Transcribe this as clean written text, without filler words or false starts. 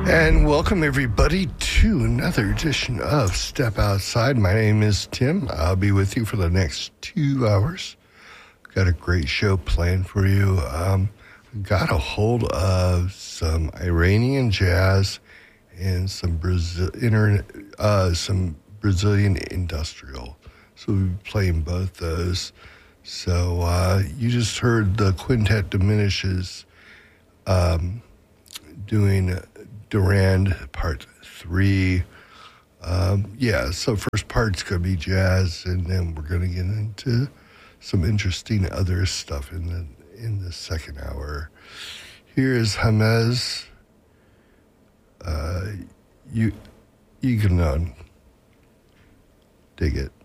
And welcome everybody to another edition of Step Outside. My name is Tim. I'll be with you for the next 2 hours. Got a great show planned for you. Got a hold of some Iranian jazz and some Brazilian industrial. So we'll be playing both those. So you just heard the Quintet Diminishes doing Durand Part 3. So first part's going to be jazz, and then we're going to get into some interesting other stuff in the second hour. Here is Hamez. You can dig it.